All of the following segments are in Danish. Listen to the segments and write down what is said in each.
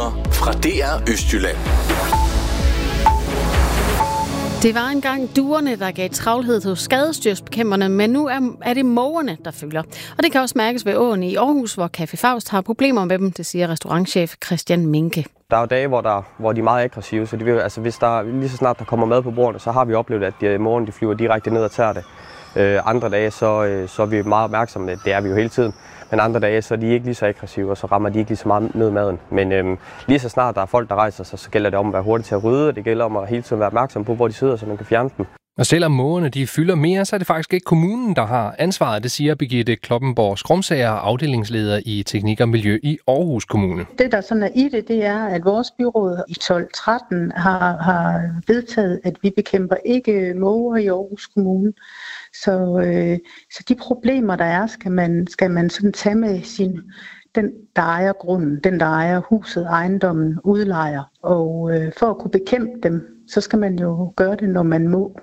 Nyheder fra DR Østjylland. Det var engang duerne, der gav travlhed hos skadestyrsbekæmperne, men nu er det mågerne, der følger. Og det kan også mærkes ved åen i Aarhus, hvor Café Faust har problemer med dem, det siger restaurantchef Christian Minke. Der er jo dage, hvor de er meget aggressive, så hvis lige så snart der kommer mad på bordene, så har vi oplevet, at mågerne de flyver direkte ned og tager det. Andre dage, så er vi meget opmærksomme, det er vi jo hele tiden. Men andre dage, så er de ikke lige så aggressive, og så rammer de ikke lige så meget ned i maden. Men lige så snart der er folk, der rejser sig, så gælder det om at være hurtig til at rydde, og det gælder om at hele tiden være opmærksom på, hvor de sidder, så man kan fjerne dem. Og selvom mågerne de fylder mere, så er det faktisk ikke kommunen, der har ansvaret, det siger Birgitte Kloppenborg Skrumsager, afdelingsleder i Teknik og Miljø i Aarhus Kommune. Det, der sådan er i det er, at vores byråd i 12-13 har vedtaget, at vi bekæmper ikke måger i Aarhus Kommune. Så de problemer, der er, skal man sådan tage med den, der ejer grunden, den, der ejer huset, ejendommen, udlejer. Og for at kunne bekæmpe dem, så skal man jo gøre det, når man må.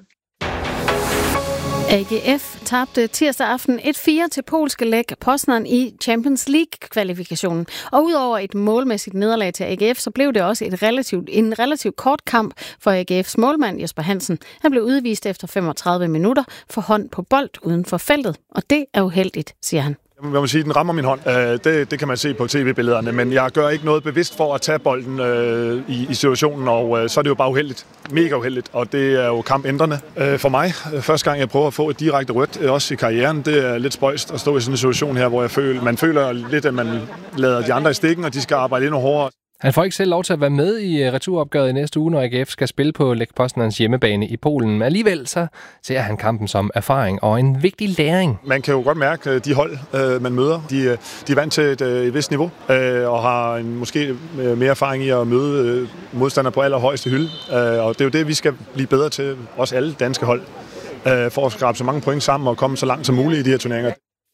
AGF tabte tirsdag aften 1-4 til polske Lech Poznan i Champions League-kvalifikationen. Og udover et målmæssigt nederlag til AGF, så blev det også en relativt kort kamp for AGF's målmand Jesper Hansen. Han blev udvist efter 35 minutter for hånd på bold uden for feltet, og det er uheldigt, siger han. Jeg må sige, den rammer min hånd. Det kan man se på tv-billederne, men jeg gør ikke noget bevidst for at tage bolden i situationen, og så er det jo bare uheldigt. Mega uheldigt, og det er jo kampændrende for mig. Første gang, jeg prøver at få et direkte rødt, også i karrieren, det er lidt spøjst at stå i sådan en situation her, hvor man føler lidt, at man lader de andre i stikken, og de skal arbejde endnu hårdere. Han får ikke selv lov til at være med i returopgøret i næste uge, når AGF skal spille på Lech Poznans hjemmebane i Polen. Men alligevel så ser han kampen som erfaring og en vigtig læring. Man kan jo godt mærke, de hold, man møder, de er vant til et vist niveau og har måske mere erfaring i at møde modstandere på allerhøjeste hylde. Og det er jo det, vi skal blive bedre til, også alle danske hold, for at skrabe så mange point sammen og komme så langt som muligt i de her turneringer.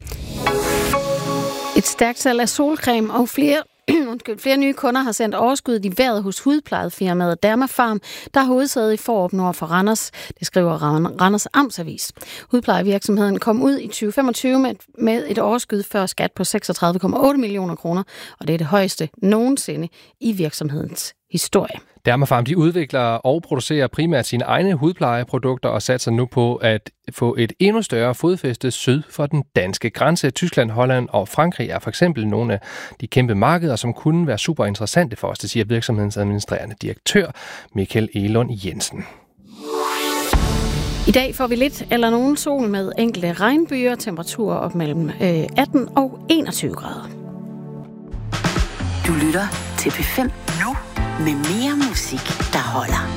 Et stærkt salg af solcreme og flere nye kunder har sendt overskuddet i vejret hos hudplejefirmaet Dermafarm, der har hovedsæde i Fårup nord for Randers. Det skriver Randers Amtsavis. Hudplejevirksomheden kom ud i 2025 med et overskud før skat på 36,8 millioner kroner, og det er det højeste nogensinde i virksomhedens historie. Dermafarm de udvikler og producerer primært sine egne hudplejeprodukter og satser nu på at få et endnu større fodfæste syd for den danske grænse. Tyskland, Holland og Frankrig er for eksempel nogle af de kæmpe markeder, som kunne være super interessante for os, det siger virksomhedens administrerende direktør Michael Elund Jensen. I dag får vi lidt eller nogen sol med enkelte regnbyger, temperaturer op mellem 18 og 21 grader. Du lytter til P5 nu med mere musik, der holder.